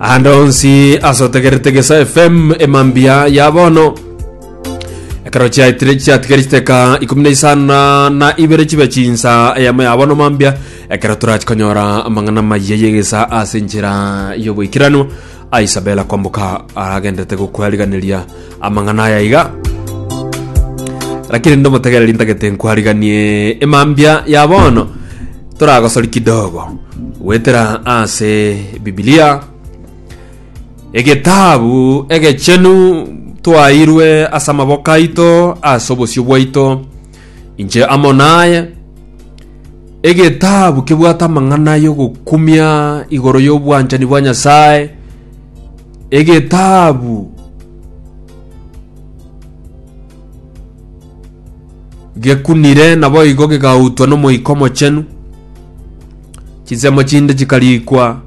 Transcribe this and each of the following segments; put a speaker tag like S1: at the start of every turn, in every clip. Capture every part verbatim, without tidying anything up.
S1: Andonsi asotegeretegesa F M emambia yabono ekaro cha itrecha tgeristeka ikumne sana na ibere chibe chinsa yama yabono mambia ekaro turach konyora amangana mayeyegesa asinjira yobo ikirano a Isabella kwambuka agendete gukwaliganiria amangana yayiga lakini ndo mutegereri ntagete nkwaliganiye emambia yabono turagosori kidogo wetera ase Biblia egetabu egechenu twairwe asamabokaito asobosio bwaito inje amonaye egetabu kibwata mangana yo gukumya igoro yo bwanja ni bwa Nyasaye egetabu gekunire nabo igo gegautwa no moikomo chenu chizemo chinde chikalikwa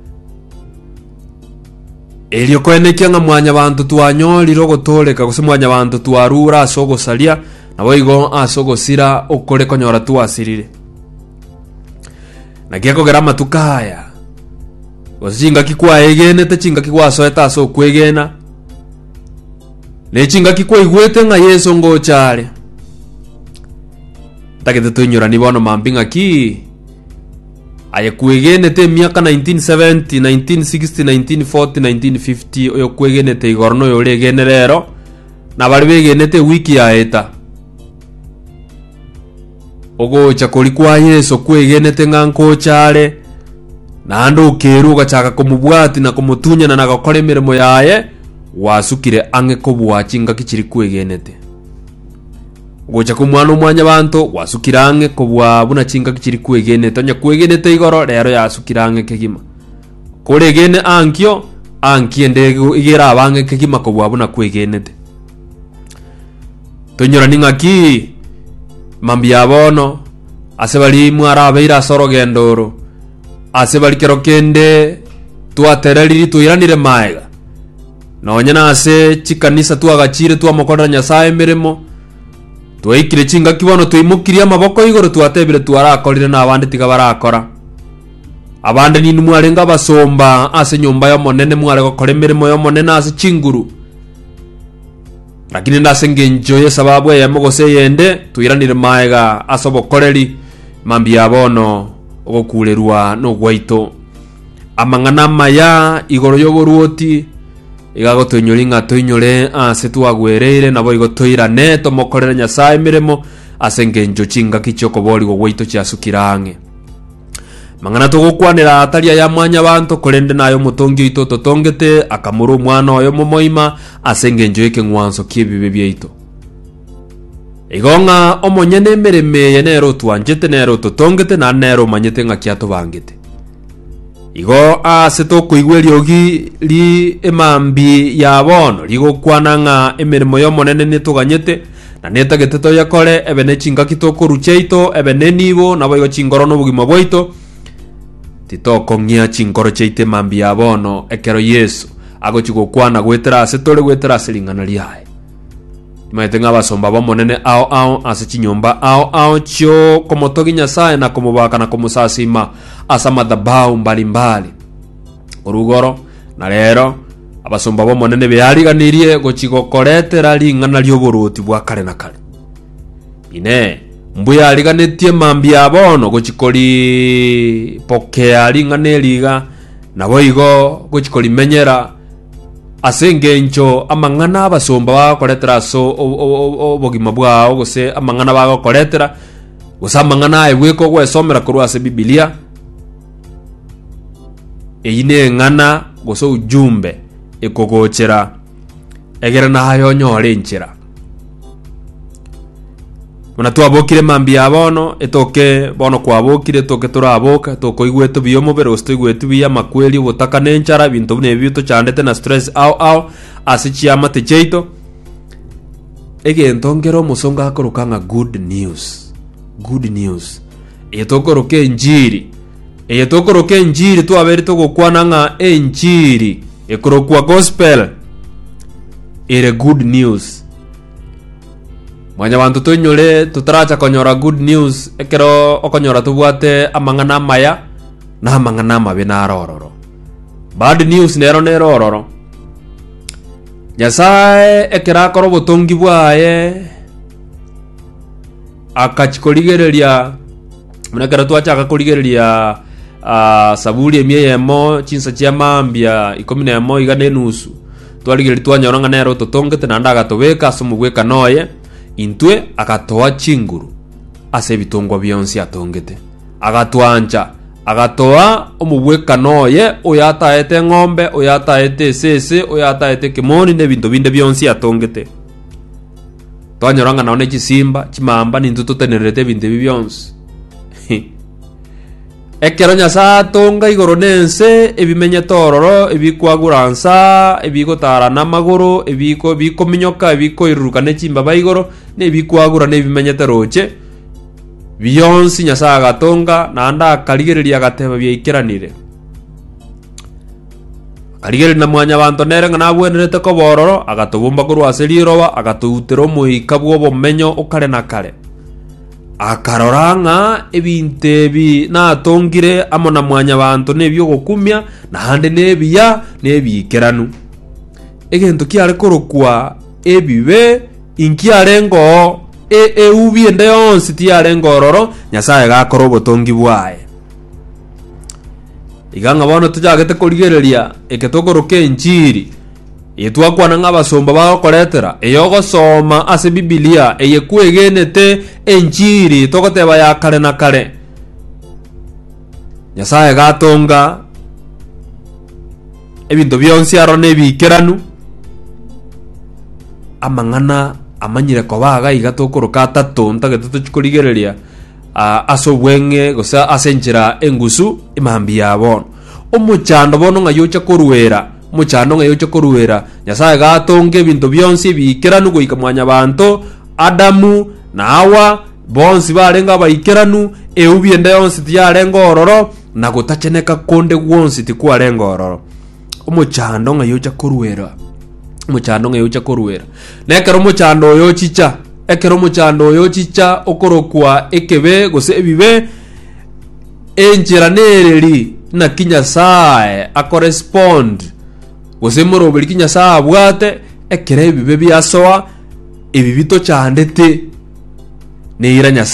S1: elio kwenekya nga mwanya bantu twanyoliro gotoleka gose mwanya bantu twarura asogosalia nabo igo asogosira okore konyora twasirire nagieko gerama tukaya gosinga kikwa egene te chinga kikwa soeta aso kwegena ne chinga kikwa igwete nga Yesu ngochale takete tunyura ni bono mambinga ki aye kwegene te miaka nineteen seventy, nineteen sixty, nineteen forty, nineteen fifty oyo kwegene te igorno yo legene rero na bali begene te wiki ya eta ogo chakoli kwa Yesu kwegene te nganko chale na ando keru gachaka kumubwati na kumutunya na nagakore mirimo yaye wasukire ange kobwa chinga kichiri kwegene te gocha kumwana umwanya bantu wasukirange kobwa buna chinga kichiri kwegene tonya kwegene te igoro rero yasukirange kegima koregene ankyo ankiende igera abange kegima kobwa buna kwegene te tonyora ningaki mambi yabono asebali mwara abeira sorogendoro asebali kerokende twatereriri tuiranire maega nonya nase chikanisa twagachire twamokora Nyasaye mirimo twaikire chinga kibono twimukiria maboko igoro twatebire twarakorire na abandi tiga barakora abandi ni mwarenga basomba ase nyumba yo monene mware gokore mirimo yo monene ase chinguru lakini ndase ngenjoye sababu ya mogose yende tuiranire maega asobokoreri mambi yabono ogokulerwa no gwaito amangana maya igoro yo boruoti igago tonyoringa tonyore ase twagwereire nabo igo toirane tomokorera Nyasaye mirimo ase ngenjo chinga kichoko bori go gwaito cyasukirange mangana tugukwanira ataria ya mwanya bantu korende nayo mutongi ito totongete akamuru mwana oyo momoima ase ngenjo yeke ngwanso kibibe byeito igonga omonyene mirime yenero twanjete nero totongete na nero manyete ngakiato bangete igo ase tokuigweri ogi li emambi yabono ligokwana nga emirimo yo monene nituganyete na netagete toyakore ebene chinga kitokorucheito ebene nibo nabo igo chingoro no bugima bwaito titokongia chingoro cheite mambi yabono ekero Yesu agochigokwana gwetera ase tore gwetera ase lingana liaye maite nga basomba bo monene ao ao ase chinyomba ao ao chio komotogi Nyasaye na komubaka na komusasima asa madhabau mbalimbali urugoro na rero abasomba bo monene byariganirie gochigokoretera lingana lyoboruti bwa kare na kare ine mbuya ariganetie mambi yabono gochikori pokea lingana liga nabo igo gochikori menyera asengencho amangana abasomba bakoretera so obogima bwao gose amangana bagokoretera gusa amangana ebweko gwesomera kurwa ase Biblia eyine ngana goso ujumbe ekogochera egera na hayo nyore nchera muna twabokire mambi yabono etoke bono kwabokire toke turaboka toko igweto biyomo bero sto igweto biya makweli botaka nenchara bintu bune bito chandete na stress au au asichi amate cheito ege ntongero musonga akorukanga good news good news etokoroke njiri etokoroke njiri tu aberi togokwana nga enjiri ekorokwa gospel ere good news mwanya bantu tonyore tutaracha konyora good news ekero okonyora tubwate amangana maya na amangana mabe na arororo bad news nero nero ororo Nyasaye ekera koro botongi bwaye akachikoligereria munakara twachaka koligereria uh, saburi emye yemo chinsa chia mambia ikumi na emo igane nusu twaligeri twanyoranga nero totongete nanda agatobeka asomugweka noye intwe akatoa chinguru ase bitongwa byonsi atongete agatwancha agatoa omugweka noye oyataete ng'ombe oyataete sese oyataete kimoni ne bintu binde byonsi atongete twanyoranga naone chisimba chimamba nintu totenerete binde byonsi ekero Nyasaye atonga igoro nense ebimenye tororo ebikwaguransa ebigotara namagoro ebiko bikominyoka ebiko iruruka nechimba baigoro ne ebikwagura ne ebimenyete roche byonsi Nyasaye agatonga nanda akaligereria agateba byeikeranire akaligereria na mwanya bantu nere ngana bwenerete ko bororo agatobumba kurwase liroba agatutera omuhika bwo bomenyo okare na kare akaroranga ebintebi na atongire amo na mwanya bantu nebyo gokumya na hande nebiya nebikeranu egento kiare korokwa ebibe inkiarengo e e ubi ende yonsi tiarengo ororo Nyasaye gakoro botongi bwaye iganga bono tujagete koligereria eketokoroke enjiri yetwakwana ng'abasomba bagokoretera eyogosoma ase Biblia eyekwegenete enjiri togoteba ya kare na kare Nyasaye gatonga ebinto byonsi aro nebikeranu amang'ana amanyire kobaga igatokoroka atatu ntagete tukoligereria aso bwenge gosa ase enchera engusu imambi yabo omuchando bono ngayocha korwera muchando ngayocha korwera Nyasaye gatonge ebinto byonsi bikeranu goika mwanya bantu Adamu na Hawa bonsi barenga baikeranu eubiende yonsi tiarenga ororo na gotacheneka konde gwonsi tikwarenga ororo omuchando ngayocha korwera muchando ngayocha korwera nekero muchando oyo chicha ekero muchando oyo chicha okorokwa ekebe gose ebibe enjera nereri na Kinyasaye a correspond gose moroberi Kinyasaye abwate ekere ebibe byasoa ebibito chandete neira Nyasaye